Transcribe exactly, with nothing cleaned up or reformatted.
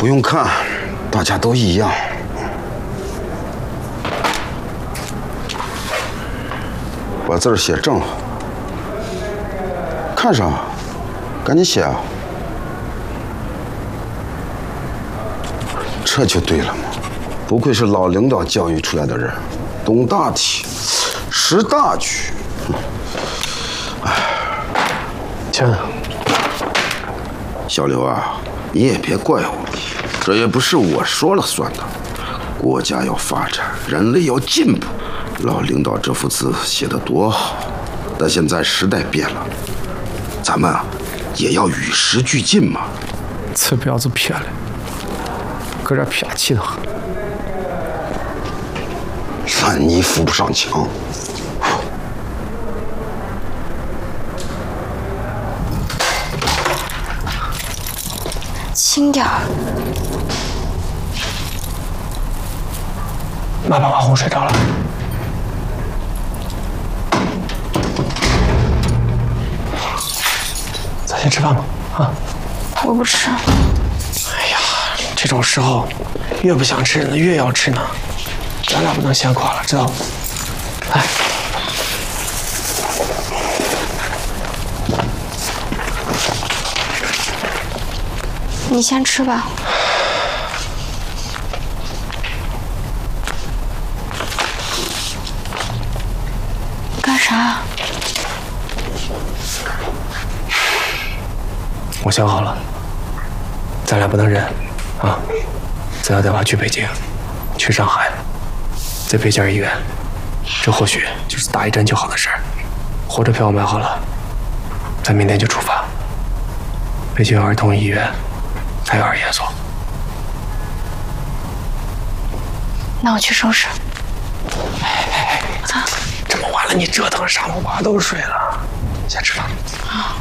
不用看，大家都一样。把字儿写正了。看啥？赶紧写啊！这就对了嘛！不愧是老领导教育出来的人，懂大体，识大局。哎， 亲， 小刘啊，你也别怪我，这也不是我说了算的。国家要发展，人类要进步。老领导这幅字写得多好，但现在时代变了，咱们啊也要与时俱进嘛。 此婊子撇了，搁这撇气的很。 烂泥扶不上墙。 轻点儿。 妈把阿红睡着了。咱先吃饭吧，啊！ 我不吃。 哎呀，这种时候越不想吃呢，越要吃呢。咱俩不能先垮了，知道吗？来。 你先吃吧。干啥？ 我想好了，咱俩不能忍啊！咱要带娃去北京，去上海，在北京医院，这或许就是打一针就好的事儿。火车票我买好了，咱明天就出发。北京有儿童医院，还有儿研所。 那我去收拾。 哎哎哎！这么晚了，你折腾啥嘛？娃都睡了，先吃饭。 啊。